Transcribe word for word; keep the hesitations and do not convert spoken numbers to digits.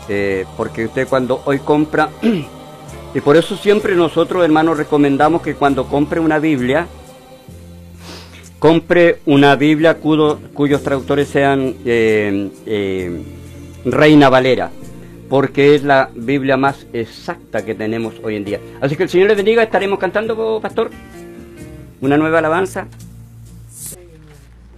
eh, porque usted cuando hoy compra, y por eso siempre nosotros, hermanos, recomendamos que cuando compre una Biblia, compre una Biblia cuyo, cuyos traductores sean eh, eh, Reina Valera, porque es la Biblia más exacta que tenemos hoy en día. Así que el Señor les bendiga. Estaremos cantando, pastor, una nueva alabanza.